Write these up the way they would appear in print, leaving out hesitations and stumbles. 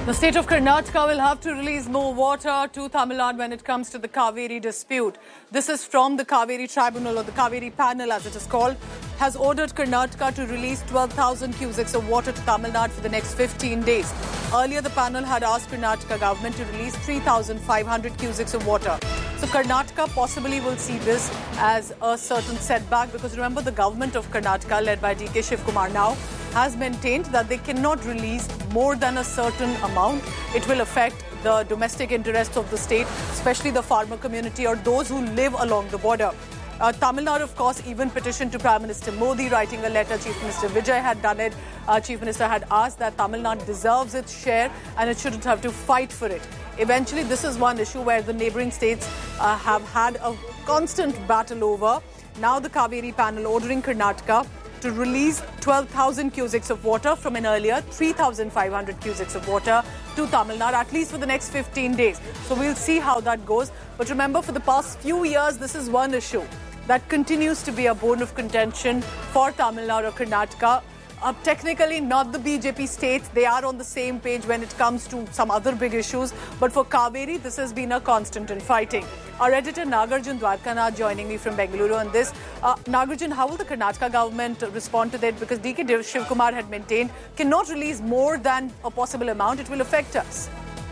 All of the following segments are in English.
The state of Karnataka will have to release more water to Tamil Nadu when it comes to the Kaveri dispute. This is from the Kaveri Tribunal, or the Kaveri Panel as it is called, has ordered Karnataka to release 12,000 cusecs of water to Tamil Nadu for the next 15 days. Earlier, the panel had asked Karnataka government to release 3,500 cusecs of water. So Karnataka possibly will see this as a certain setback, because remember, the government of Karnataka, led by DK Shivkumar now, has maintained that they cannot release more than a certain amount. It will affect the domestic interests of the state, especially the farmer community or those who live along the border. Tamil Nadu, of course, even petitioned to Prime Minister Modi, writing a letter. Chief Minister Vijay had done it. Chief Minister had asked that Tamil Nadu deserves its share and it shouldn't have to fight for it. Eventually, this is one issue where the neighbouring states have had a constant battle over. Now the Kaveri panel ordering Karnataka to release 12,000 cusecs of water from an earlier 3,500 cusecs of water to Tamil Nadu, at least for the next 15 days. So we'll see how that goes. But remember, for the past few years, this is one issue that continues to be a bone of contention for Tamil Nadu or Karnataka. Technically, not the BJP states. They are on the same page when it comes to some other big issues. But for Kaveri, this has been a constant in fighting. Our editor Nagarjun Dwarkanath joining me from Bengaluru on this. Nagarjun, how will the Karnataka government respond to that? Because DK Shivkumar had maintained cannot release more than a possible amount. It will affect us.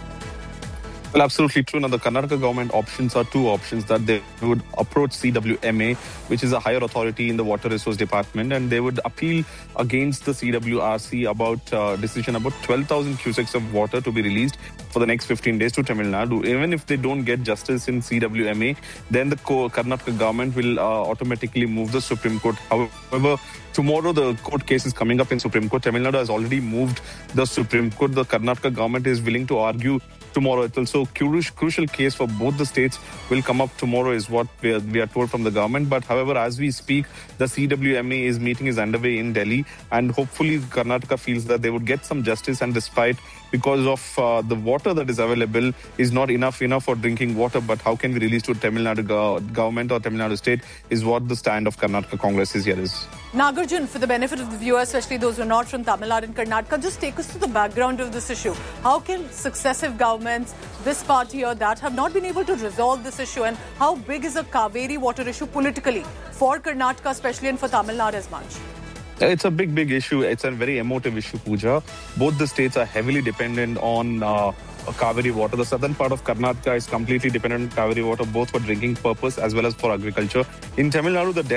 Well, absolutely true. Now, the Karnataka government options are two options: that they would approach CWMA, which is a higher authority in the Water Resource Department, and they would appeal against the CWRC about decision about 12,000 cusecs of water to be released for the next 15 days to Tamil Nadu. Even if they don't get justice in CWMA, then the Karnataka government will automatically move the Supreme Court. However, tomorrow the court case is coming up in Supreme Court. Tamil Nadu has already moved the Supreme Court. The Karnataka government is willing to argue tomorrow. It's also a crucial case for both the states will come up tomorrow, is what we are told from the government. But however, as we speak, the CWMA meeting is underway in Delhi, and hopefully Karnataka feels that they would get some justice, and despite because of the water that is available is not enough for drinking water, but how can we release to Tamil Nadu government or Tamil Nadu state is what the stand of Karnataka Congress is here is. Nagarjun, for the benefit of the viewers, especially those who are not from Tamil Nadu and Karnataka, just take us to the background of this issue. How can successive governments, this party or that, have not been able to resolve this issue, and how big is a Kaveri water issue politically for Karnataka especially, and for Tamil Nadu as much? It's a big issue. It's a very emotive issue, Pooja. Both the states are heavily dependent on Kaveri water. The southern part of Karnataka is completely dependent on Kaveri water, both for drinking purpose as well as for agriculture. In Tamil Nadu, the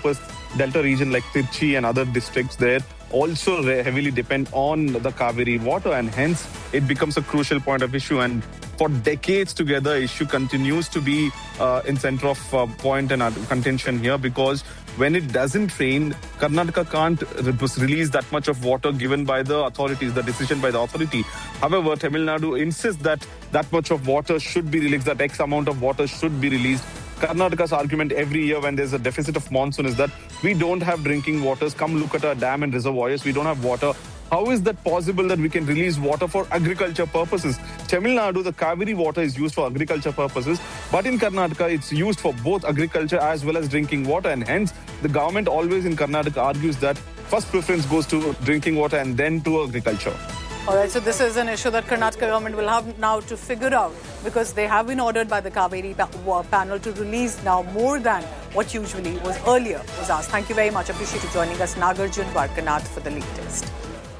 delta region like Tirchi and other districts there also heavily depend on the Kaveri water, and hence it becomes a crucial point of issue. And for decades together, issue continues to be in center of point and contention here, because when it doesn't rain, Karnataka can't release that much of water given by the authorities, the decision by the authority. However, Tamil Nadu insists that much of water should be released, that X amount of water should be released. Karnataka's argument every year when there's a deficit of monsoon is that we don't have drinking waters. Come look at our dam and reservoirs. We don't have water. How is that possible that we can release water for agriculture purposes? Tamil Nadu, the Kaveri water is used for agriculture purposes, but in Karnataka, it's used for both agriculture as well as drinking water, and hence the government always in Karnataka argues that first preference goes to drinking water and then to agriculture. All right, so this is an issue that Karnataka government will have now to figure out, because they have been ordered by the Kaveri panel to release now more than what usually was earlier was asked. Thank you very much. Appreciate you joining us, Nagarjun Dwarkanath, for the latest.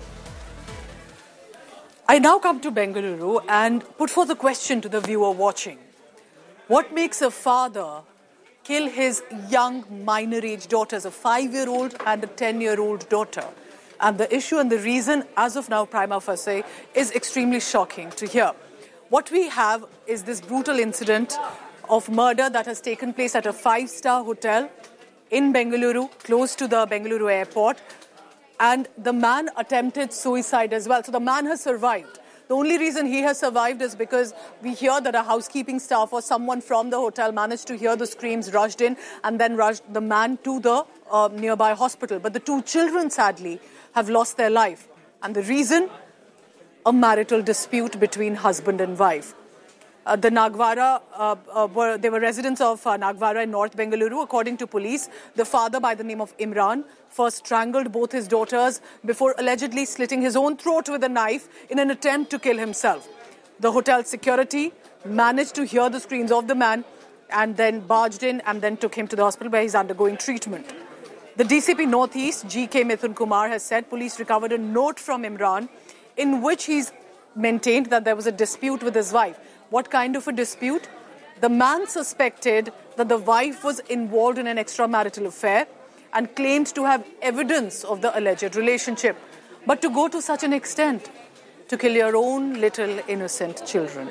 I now come to Bengaluru and put forth a question to the viewer watching. What makes a father kill his young minor age daughters, a 5-year-old and a 10-year-old daughter? And the issue and the reason, as of now, prima facie, is extremely shocking to hear. What we have is this brutal incident of murder that has taken place at a 5-star hotel in Bengaluru, close to the Bengaluru airport. And the man attempted suicide as well. So the man has survived. The only reason he has survived is because we hear that a housekeeping staff or someone from the hotel managed to hear the screams, rushed in, and then rushed the man to the nearby hospital. But the 2 children, sadly, have lost their life. And the reason? A marital dispute between husband and wife. The Nagwara, they were residents of Nagwara in North Bengaluru. According to police, the father, by the name of Imran, first strangled both his daughters before allegedly slitting his own throat with a knife in an attempt to kill himself. The hotel security managed to hear the screams of the man and then barged in and then took him to the hospital where he's undergoing treatment. The DCP Northeast, G.K. Mithun Kumar, has said police recovered a note from Imran in which he's maintained that there was a dispute with his wife. What kind of a dispute? The man suspected that the wife was involved in an extramarital affair and claimed to have evidence of the alleged relationship. But to go to such an extent, to kill your own little innocent children.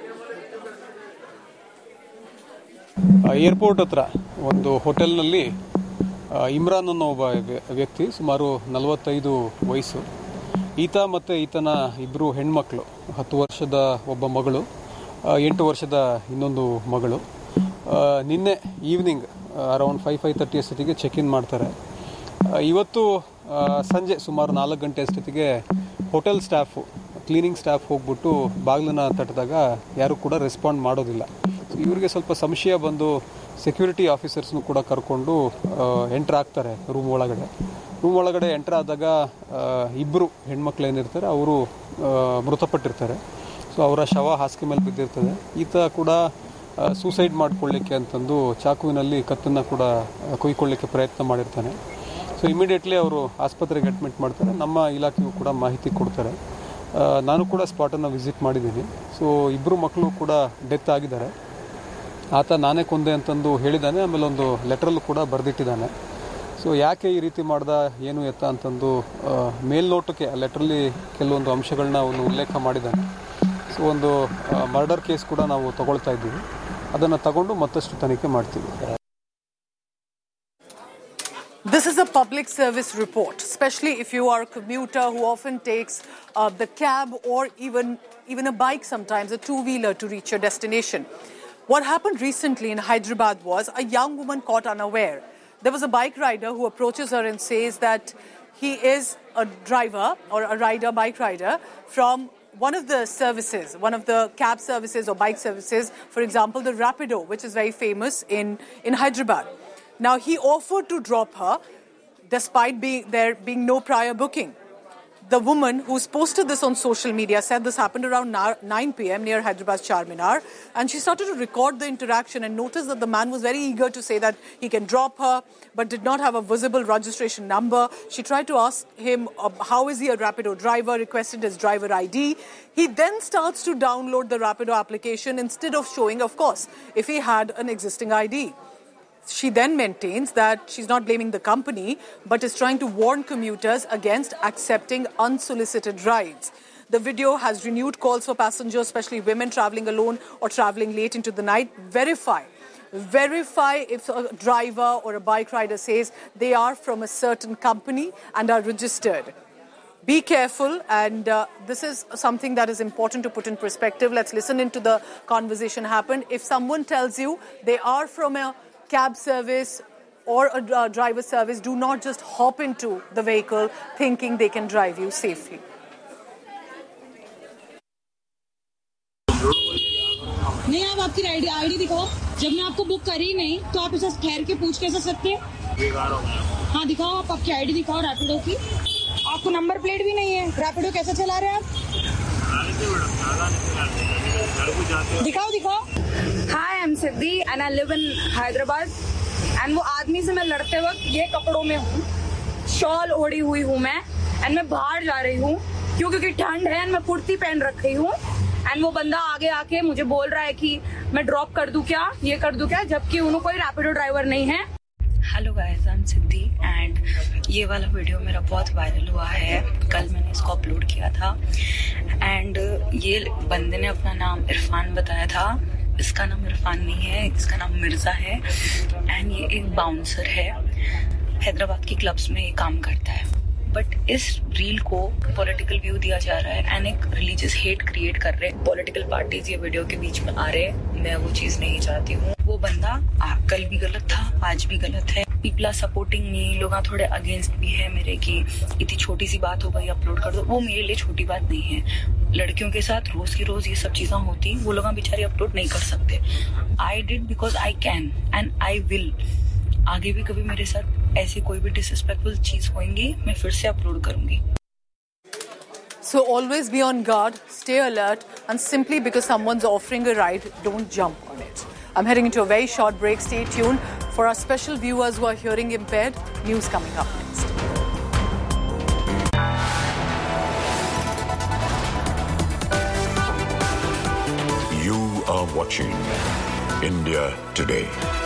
Airport ಹತ್ರ ಒಂದು ಹೋಟೆಲ್ನಲ್ಲಿ ಇಮ್ರಾನ್ ಅನ್ನೋ ಒಬ್ಬ ವ್ಯಕ್ತಿ ಸುಮಾರು 45 ವಯಸ್ಸು. ಈತ ಮತ್ತು ಈತನ ಇಬ್ಬರು ಹೆಣ್ಮಕ್ಳು, 10 ವರ್ಷದ ಒಬ್ಬ ಮಗಳು, 8 ವರ್ಷದ ಇನ್ನೊಂದು ಮಗಳು, ನಿನ್ನೆ ಈವ್ನಿಂಗ್ ಅರೌಂಡ್ 5:30 ಅಷ್ಟೊತ್ತಿಗೆ ಚೆಕ್ ಇನ್ ಮಾಡ್ತಾರೆ. ಇವತ್ತು ಸಂಜೆ ಸುಮಾರು 4 ಗಂಟೆ ಅಷ್ಟೊತ್ತಿಗೆ ಹೋಟೆಲ್ ಸ್ಟಾಫು, ಕ್ಲೀನಿಂಗ್ ಸ್ಟಾಫ್ ಹೋಗ್ಬಿಟ್ಟು ಬಾಗಿಲನ್ನ ತಟ್ಟಿದಾಗ ಯಾರೂ ಕೂಡ ರೆಸ್ಪಾಂಡ್ ಮಾಡೋದಿಲ್ಲ. ಇವರಿಗೆ ಸ್ವಲ್ಪ ಸಂಶಯ ಬಂದು ಸೆಕ್ಯೂರಿಟಿ ಆಫೀಸರ್ಸ್ನು ಕೂಡ ಕರ್ಕೊಂಡು ಎಂಟ್ರ್ ಆಗ್ತಾರೆ ರೂಮ್ ಒಳಗಡೆ ಎಂಟ್ರ್ ಆದಾಗ ಇಬ್ಬರು ಹೆಣ್ಮಕ್ಳು ಏನಿರ್ತಾರೆ ಅವರು ಮೃತಪಟ್ಟಿರ್ತಾರೆ. ಸೊ ಅವರ ಶವ ಹಾಸಿಗೆ ಮೇಲೆ ಬಿದ್ದಿರ್ತದೆ. ಈತ ಕೂಡ ಸೂಸೈಡ್ ಮಾಡಿಕೊಳ್ಳಿಕ್ಕೆ ಅಂತಂದು ಚಾಕುವಿನಲ್ಲಿ ಕತ್ತನ್ನು ಕೂಡ ಕೊಯ್ಕೊಳ್ಳಿಕ್ಕೆ ಪ್ರಯತ್ನ ಮಾಡಿರ್ತಾನೆ. ಸೊ ಇಮಿಡಿಯೇಟ್ಲಿ ಅವರು ಆಸ್ಪತ್ರೆಗೆ ಅಡ್ಮಿಟ್ ಮಾಡ್ತಾರೆ. ನಮ್ಮ ಇಲಾಖೆಗೂ ಕೂಡ ಮಾಹಿತಿ ಕೊಡ್ತಾರೆ. ನಾನು ಕೂಡ ಸ್ಪಾಟನ್ನು ವಿಸಿಟ್ ಮಾಡಿದ್ದೀನಿ. ಸೊ ಇಬ್ಬರು ಮಕ್ಕಳು ಕೂಡ ಡೆತ್ ಆಗಿದ್ದಾರೆ. ಆತ ನಾನೇ ಕೊಂದೆ ಅಂತಂದು ಹೇಳಿದ್ದಾನೆ. ಆಮೇಲೆ ಒಂದು ಲೆಟ್ರಲ್ಲೂ ಕೂಡ ಬರೆದಿಟ್ಟಿದ್ದಾನೆ. ಸೊ ಯಾಕೆ ಈ ರೀತಿ ಮಾಡ್ದ, ಏನು ಎತ್ತ ಅಂತಂದು ಮೇಲ್ನೋಟಕ್ಕೆ ಆ ಲೆಟ್ರಲ್ಲಿ ಕೆಲವೊಂದು ಅಂಶಗಳನ್ನ ಅವನು ಉಲ್ಲೇಖ ಮಾಡಿದ್ದಾನೆ. ಸೊ ಒಂದು ಮರ್ಡರ್ ಕೇಸ್ ಕೂಡ ನಾವು ತಗೊಳ್ತಾ ಇದ್ದೀವಿ. ಅದನ್ನು ತಗೊಂಡು ಮತ್ತಷ್ಟು ತನಿಖೆ ಮಾಡ್ತೀವಿ. This is a public service report, especially if you are a commuter who often takes the cab or even a bike sometimes, a two-wheeler to reach your destination. What happened recently in Hyderabad was a young woman caught unaware. There was a bike rider who approaches her and says that he is a driver or a rider, bike rider from one of the services, one of the cab services or bike services, for example, the Rapido, which is very famous in Hyderabad. Now, he offered to drop her despite there being no prior booking. The woman who's posted this on social media said this happened around 9 p.m. near Hyderabad's Charminar, and she started to record the interaction and noticed that the man was very eager to say that he can drop her but did not have a visible registration number. She tried to ask him how is he a Rapido driver, requested his driver ID. He then starts to download the Rapido application instead of showing, of course, if he had an existing ID. She then maintains that she's not blaming the company, but is trying to warn commuters against accepting unsolicited rides. The video has renewed calls for passengers, especially women traveling alone or traveling late into the night. Verify if a driver or a bike rider says they are from a certain company and are registered. Be careful, and this is something that is important to put in perspective. Let's listen into the conversation happened. If someone tells you they are from a cab service or a driver service, do not just hop into the vehicle thinking they can drive you safely. नहीं, आप आपकी ID दिखाओ. जब मैं आपको book करी नहीं तो आप इसे ठहर के पूछ कैसे सकते हैं? हाँ दिखाओ, आप आपकी आईडी दिखाओ रैपिडो की. आपको नंबर प्लेट भी नहीं है, रैपिडो कैसे चला रहे हैं आप? दिखाओ. Hi, I'm Siddhi and I live in Hyderabad. And वो आदमी से मैं लड़ते वक्त ये कपड़ों में हूँ, शॉल ओढ़ी हुई हूँ मैं, एंड मैं बाहर जा रही हूँ क्योंकि ठंड है. मैं कुर्ती पहन रखी हूँ एंड वो बंदा आगे आके मुझे बोल रहा है कि मैं ड्रॉप कर दूं क्या, ये कर दूं क्या, जबकि उन्होंने कोई रैपिडो ड्राइवर नहीं है. Hello guys, I am Siddhi and ये वाला वीडियो मेरा बहुत वायरल हुआ है. कल मैंने इसको अपलोड किया था एंड ये बंदे ने अपना नाम इरफान बताया था. इसका नाम इरफान नहीं है, इसका नाम मिर्जा है एंड ये एक बाउंसर है. हैदराबाद की क्लब्स में ये काम करता है. बट इस रील को पॉलिटिकल व्यू दिया जा रहा है एंड एक रिलीजियस हेट क्रिएट कर रहे हैं पॉलिटिकल पार्टीज ये वीडियो के बीच में आ रहे हैं. मैं वो चीज नहीं चाहती हूँ. वो बंदा कल भी गलत था, आज भी गलत है. People are supporting me. लोग थोड़े अगेंस्ट भी है मेरे कि इतनी छोटी सी बात हो गई अपलोड कर दो. वो मेरे लिए छोटी बात नहीं है. लड़कियों के साथ रोज की रोज ये सब चीजें होती, वो लोग बेचारे अपलोड नहीं कर सकते. I did because I can and I will. आगे भी कभी मेरे साथ ऐसी कोई भी डिसरिस्पेक्टफुल चीज होंगी, मैं फिर से अपलोड करूंगी. So always be on guard, stay alert, and simply because someone's offering a ride, don't jump on it. I'm heading into a very short break. Stay tuned for our special viewers who are hearing impaired. News coming up next. You are watching India Today.